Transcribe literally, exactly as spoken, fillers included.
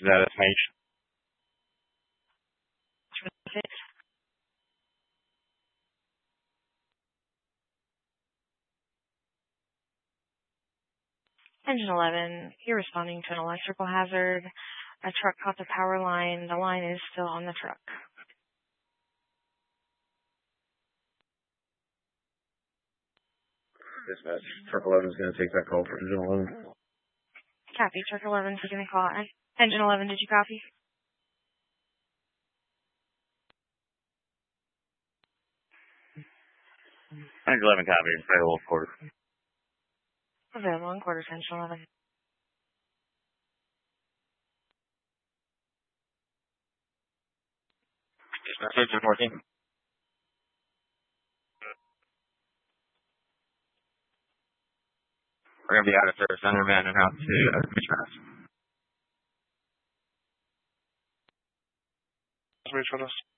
That is H. Engine eleven, you're responding to an electrical hazard. A truck caught the power line. The line is still on the truck. Dispatch, truck eleven is going to take that call for engine eleven. Copy, truck eleven taking the call. Engine eleven, did you copy? Engine eleven copy, available quarter. Available in quarters, engine eleven. Dispatch, engine fourteen. We're going to be out of service under man and out to uh, Mitchmass. Mitchmass.